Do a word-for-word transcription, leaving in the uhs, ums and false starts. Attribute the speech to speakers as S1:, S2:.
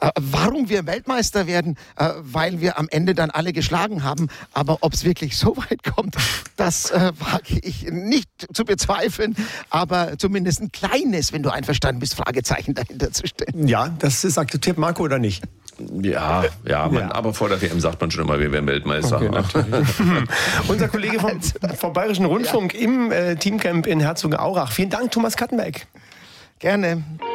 S1: äh, warum wir Weltmeister werden, äh, weil wir am Ende dann alle geschlagen haben. Aber ob es wirklich so weit kommt, das äh, wage ich nicht zu bezweifeln. Aber zumindest ein kleines, wenn du einverstanden bist, Fragezeichen dahinter zu stellen.
S2: Ja, das ist akzeptiert Marco oder nicht?
S3: Ja, ja, man, ja, aber vor der W M sagt man schon immer, wir werden Weltmeister.
S2: Okay, unser Kollege vom, vom Bayerischen Rundfunk ja. im äh, Teamcamp in Herzogenaurach. Vielen Dank, Thomas Kattenberg.
S1: Gerne.